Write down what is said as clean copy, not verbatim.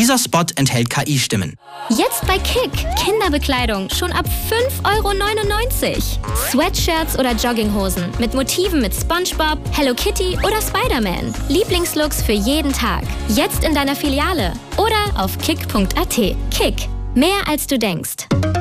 Dieser Spot enthält KI-Stimmen. Jetzt bei Kick. Kinderbekleidung schon ab 5,99 €. Sweatshirts oder Jogginghosen mit Motiven mit SpongeBob, Hello Kitty oder Spider-Man. Lieblingslooks für jeden Tag. Jetzt in deiner Filiale oder auf kick.at. Kick. Mehr als du denkst.